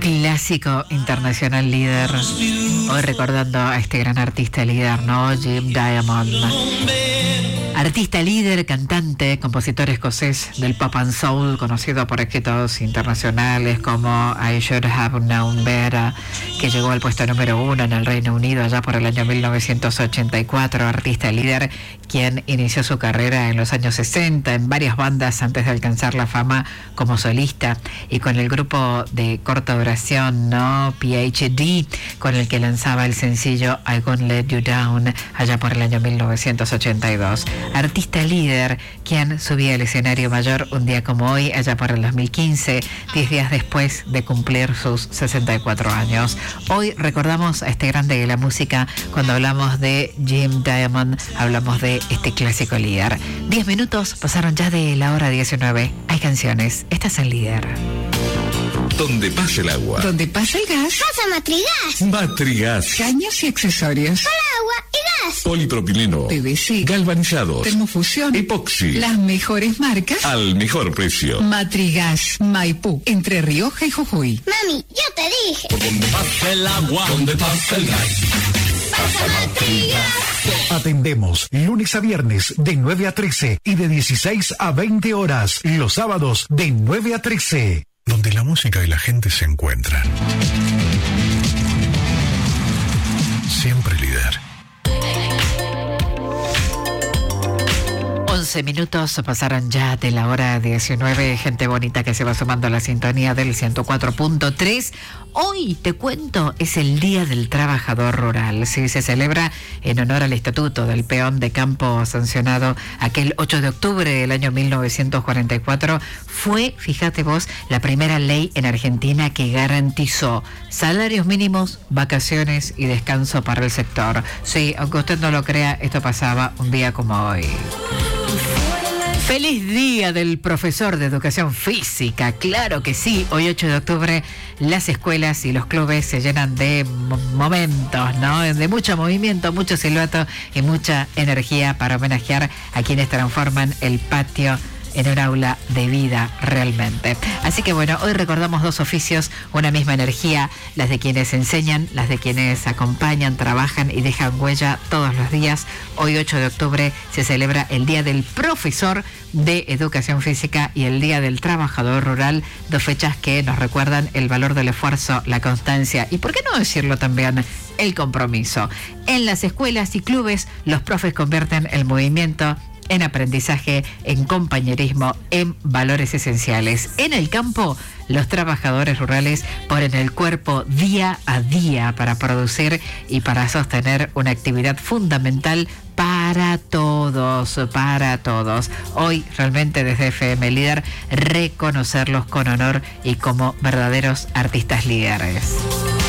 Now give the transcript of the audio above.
Clásico internacional líder. Hoy recordando a este gran artista líder, ¿no? Jim Diamond. Artista líder, cantante, compositor escocés del pop and soul, conocido por éxitos internacionales como I Should Have Known Better, que llegó al puesto número 1 en el Reino Unido allá por el año 1984. Artista líder, quien inició su carrera en los años 60 en varias bandas antes de alcanzar la fama como solista, y con el grupo de corta duración, ¿no? PhD, con el que lanzaba el sencillo I Won't Let You Down allá por el año 1982. Artista líder, quien subía al escenario mayor un día como hoy, allá por el 2015, 10 días después de cumplir sus 64 años. Hoy recordamos a este grande de la música. Cuando hablamos de Jim Diamond, hablamos de este clásico líder. 10 minutos pasaron ya de la hora 19. Hay canciones. Estás en Líder. Donde pasa el agua. Donde pasa el gas. Pasa Matrigas. Matrigas. Caños y accesorios. Para agua y gas. Polipropileno. PVC. Galvanizados. Termofusión. Epoxi. Las mejores marcas. Al mejor precio. Matrigas. Maipú. Entre Rioja y Jujuy. Mami, yo te dije. Donde pasa el agua. Donde pasa el gas. Pasa Matrigas. Atendemos lunes a viernes de 9 a 13 y de 16 a 20 horas. Los sábados de 9 a 13. Donde la música y la gente se encuentran. Siempre líder. 11 minutos pasaron ya de la hora 19. Gente bonita que se va sumando a la sintonía del 104.3. Hoy, te cuento, es el Día del Trabajador Rural. Sí, se celebra en honor al Estatuto del Peón de Campo sancionado aquel 8 de octubre del año 1944. Fue, fíjate vos, la primera ley en Argentina que garantizó salarios mínimos, vacaciones y descanso para el sector. Sí, aunque usted no lo crea, esto pasaba un día como hoy. ¡Feliz Día del Profesor de Educación Física! Claro que sí, hoy 8 de octubre las escuelas y los clubes se llenan de momentos, ¿no? De mucho movimiento, mucho silbato y mucha energía para homenajear a quienes transforman el patio en un aula de vida realmente. Así que bueno, hoy recordamos dos oficios, una misma energía, las de quienes enseñan, las de quienes acompañan, trabajan y dejan huella todos los días. Hoy 8 de octubre se celebra el Día del Profesor de Educación Física y el Día del Trabajador Rural, dos fechas que nos recuerdan el valor del esfuerzo, la constancia y, ¿por qué no decirlo también?, el compromiso. En las escuelas y clubes, los profes convierten el movimiento en aprendizaje, en compañerismo, en valores esenciales. En el campo, los trabajadores rurales ponen el cuerpo día a día para producir y para sostener una actividad fundamental para todos, para todos. Hoy, realmente desde FM Líder, reconocerlos con honor y como verdaderos artistas líderes.